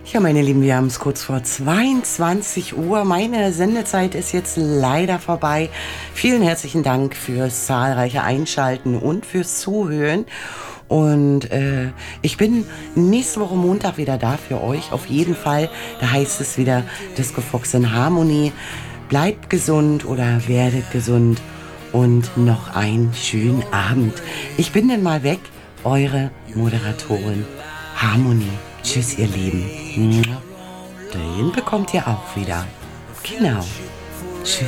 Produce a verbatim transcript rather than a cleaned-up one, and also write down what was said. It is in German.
Ja, meine Lieben, wir haben es kurz vor zweiundzwanzig Uhr. Meine Sendezeit ist jetzt leider vorbei. Vielen herzlichen Dank fürs zahlreiche Einschalten und fürs Zuhören. Und äh, ich bin nächste Woche Montag wieder da für euch. Auf jeden Fall. Da heißt es wieder Disco Fox in Harmony. Bleibt gesund oder werdet gesund. Und noch einen schönen Abend. Ich bin dann mal weg. Eure Moderatorin Harmony. Tschüss, ihr Lieben. Den bekommt ihr auch wieder. Genau.